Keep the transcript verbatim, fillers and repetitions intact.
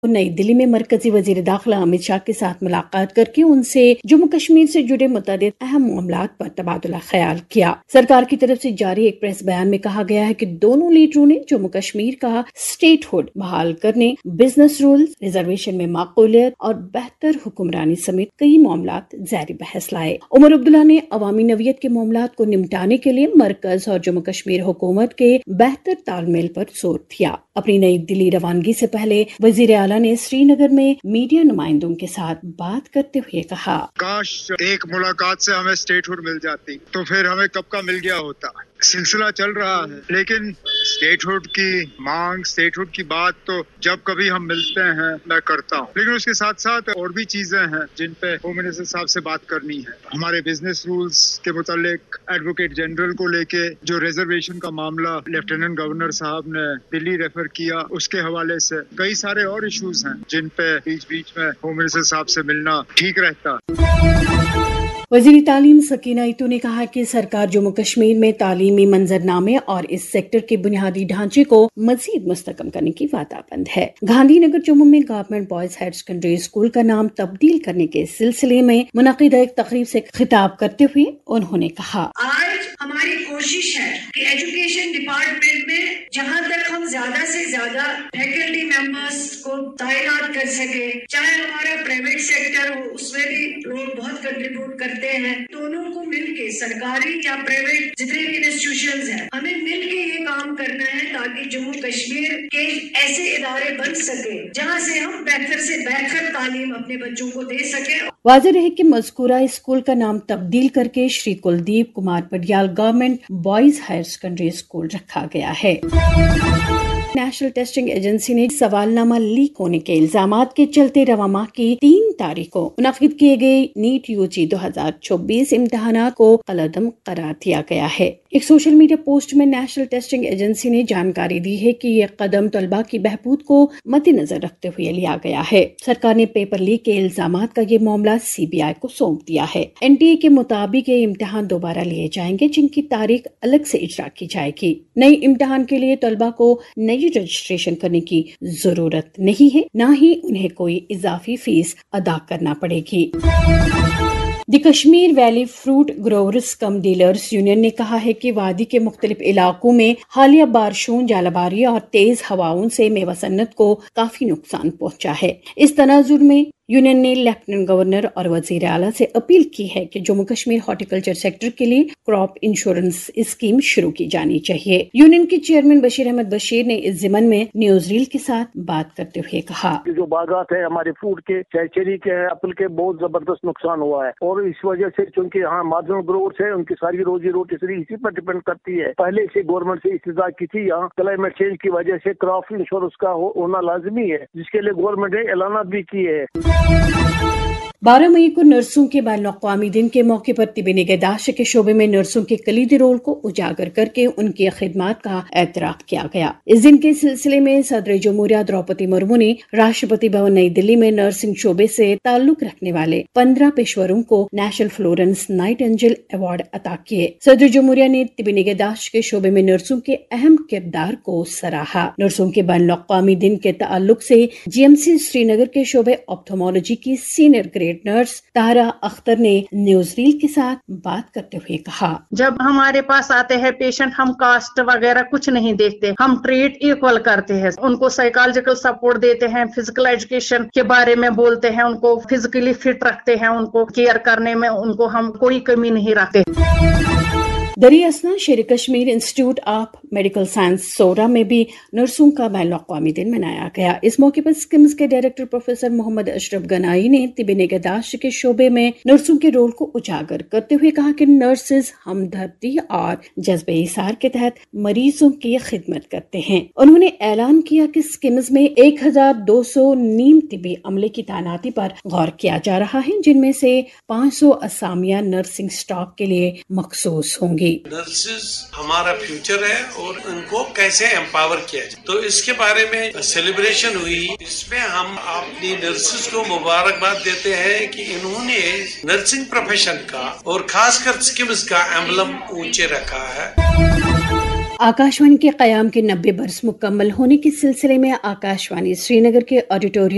नई दिल्ली में मरकजी वजीर दाखिला अमित शाह के साथ मुलाकात करके उनसे जम्मू कश्मीर से जुड़े मुतअद्दिद अहम मामलात पर तबादला ख्याल किया। सरकार की तरफ से जारी एक प्रेस बयान में कहा गया है कि दोनों लीडरों ने जम्मू कश्मीर का स्टेटहुड बहाल करने, बिजनेस रूल्स, रिजर्वेशन में माकूलियत और बेहतर हुक्मरानी समेत कई मामलात ज़ैरी बहस लाए। उमर अब्दुल्ला ने अवामी नवियत के मामलात को निपटाने के लिए मरकज और जम्मू कश्मीर हुकूमत के बेहतर तालमेल पर जोर दिया। अपनी नई दिल्ली रवानगी से पहले वजीर आला ने श्रीनगर में मीडिया नुमाइंदों के साथ बात करते हुए कहा, काश एक मुलाकात से हमें स्टेटहुड मिल जाती तो फिर हमें कब का मिल गया होता। सिलसिला चल रहा है, लेकिन स्टेटहुड की मांग, स्टेटहुड की बात तो जब कभी हम मिलते हैं मैं करता हूँ, लेकिन उसके साथ साथ और भी चीजें हैं जिन पे होम मिनिस्टर साहब से बात करनी है। हमारे बिजनेस रूल्स के मुतालिक एडवोकेट जनरल को लेके जो रिजर्वेशन का मामला लेफ्टिनेंट गवर्नर साहब ने दिल्ली रेफर किया, उसके हवाले से कई सारे और इश्यूज हैं जिन पे बीच बीच में होम मिनिस्टर साहब से मिलना ठीक रहता। वज़ीर तालीम सकीना इतू ने कहा कि सरकार जम्मू कश्मीर में तालीमी मंजरनामे और इस सेक्टर के बुनियादी ढांचे को मजीद मुस्तकम करने की वादाबंद है। गांधीनगर जम्मू में government boys higher secondary school का नाम तब्दील करने के सिलसिले में मुनक़िदा एक तकरीब से खिताब करते हुए उन्होंने कहा, आज हमारी कोशिश है कि एजुकेशन डिपार्टमेंट में जहाँ तक हम ज्यादा से ज्यादा फैकल्टी मेंबर्स को तैनात कर सके, चाहे हमारा प्राइवेट सेक्टर हो उसमें भी लोग बहुत कंट्रीब्यूट करते हैं, दोनों को मिलके सरकारी या प्राइवेट जितने भी इंस्टीट्यूशंस हैं, हमें मिलके ये काम करना है ताकि जम्मू कश्मीर के ऐसे इदारे बन सके जहाँ से हम बेहतर से बेहतर तालीम अपने बच्चों को दे सके। वाज़ेह रहे कि मज़कूरा स्कूल का नाम तब्दील करके Shri Kuldeep Kumar पडियाल government boys higher secondary school रखा गया है। नेशनल टेस्टिंग एजेंसी ने सवालनामा लीक होने के इल्जामात के चलते रवा माह की तीन तारीख को मुनक़िद किए गए नीट यूजी दो हजार चौबीस इम्तिहानात को कलअदम करार दिया गया है। एक सोशल मीडिया पोस्ट में नेशनल टेस्टिंग एजेंसी ने जानकारी दी है कि यह कदम तलबा की बहबूद को मद्देनजर रखते हुए लिया गया है। सरकार ने पेपर लीक के इल्जामात का ये मामला सी बी आई को सौंप दिया है। एन टी ए के मुताबिक ये इम्तिहान दोबारा लिए जाएंगे, जिनकी तारीख अलग से इजरा की जाएगी। नई इम्तिहान के लिए तलबा को नई रजिस्ट्रेशन करने की जरूरत नहीं है, न ही उन्हें कोई इजाफी फीस अदा करना पड़ेगी। The Kashmir valley fruit growers come dealers union ने कहा है कि वादी के मुख्तलिफ इलाकों में हालिया बारिशों, जालाबारी और तेज हवाओं से मेवा सन्नत को काफी नुकसान पहुंचा है। इस तनाजुर में यूनियन ने लेफ्टिनेंट गवर्नर और वजीर आला से अपील की है कि जम्मू कश्मीर हॉर्टिकल्चर सेक्टर के लिए क्रॉप इंश्योरेंस स्कीम शुरू की जानी चाहिए। यूनियन के चेयरमैन बशीर अहमद बशीर ने इस ज़िमन में न्यूज रील के साथ बात करते हुए कहा, जो बागात है हमारे फ्रूट के, चाहे चेरी के है, एप्पल के, बहुत जबरदस्त नुकसान हुआ है और इस वजह से चूंकि यहाँ मार्जिनल ग्रोवर्स है, उनकी सारी रोजी रोटी इसी पर डिपेंड करती है। पहले से गवर्नमेंट से इस्तदा की थी, यहाँ क्लाइमेट चेंज की वजह से क्रॉप इंश्योरेंस का हो, होना लाजमी है, जिसके लिए गवर्नमेंट ने ऐलान भी किए है। बारह मई को नर्सों के बैनुल-अक़वामी दिन के मौके पर तिबी निगहदाश्त के शोबे में नर्सों के कलीदी रोल को उजागर करके उनकी खिदमात का एतराफ किया गया। इस दिन के सिलसिले में सदर जमहूरिया द्रौपदी मुर्मू ने राष्ट्रपति भवन नई दिल्ली में नर्सिंग शोबे से ताल्लुक रखने वाले पंद्रह पेशवरों को national Florence night angel award अता किए। सदर जमहूरिया ने तिबी निगहदाश्त के शोबे में नर्सों के अहम किरदार को सराहा। नर्सों के बैनुल-अक़वामी दिन के ताल्लुक से जी एम सी श्रीनगर के शोबे ऑप्थोमोलॉजी की सीनियर ग्रेड नर्स तारा अख्तर ने न्यूज रील के साथ बात करते हुए कहा, जब हमारे पास आते हैं पेशेंट, हम कास्ट वगैरह कुछ नहीं देखते, हम ट्रीट इक्वल करते हैं, उनको साइकोलॉजिकल सपोर्ट देते हैं, फिजिकल एजुकेशन के बारे में बोलते हैं, उनको फिजिकली फिट रखते हैं, उनको केयर करने में उनको हम कोई कमी नहीं रखते। दरी असना शेर Kashmir institute of medical science सोरा में भी नर्सों का बैनुल-अक़वामी दिन मनाया गया। इस मौके पर स्किम्स के डायरेक्टर प्रोफेसर मोहम्मद अशरफ गनाई ने तिबी निगहदाश्त के शोबे में नर्सों के रोल को उजागर करते हुए कहा कि नर्सेज हमदर्दी और जज्बे इसार के तहत मरीजों की खिदमत करते हैं। उन्होंने ऐलान किया कि स्किम्स में एक हजार दो सौ नीम तिबी अमले की तैनाती पर गौर किया जा रहा है, जिनमें से पाँच सौ असामियां नर्सिंग स्टाफ के लिए मखसूस होंगी। नर्सेज हमारा फ्यूचर है और उनको कैसे एम्पावर किया जाए, तो इसके बारे में सेलिब्रेशन हुई। इसमें हम अपनी नर्सेज को मुबारकबाद देते हैं कि इन्होंने नर्सिंग प्रोफेशन का और खासकर स्किम्स का एम्बलम ऊंचे रखा है। आकाशवाणी के क़याम के नब्बे बरस मुकम्मल होने के सिलसिले में आकाशवाणी श्रीनगर के ऑडिटोरियम